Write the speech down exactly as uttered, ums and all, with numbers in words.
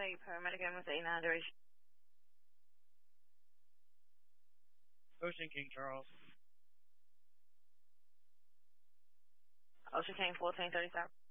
eight, paramedic M S eight nine duration. Ocean King Charles. Ocean King fourteen thirty-seven.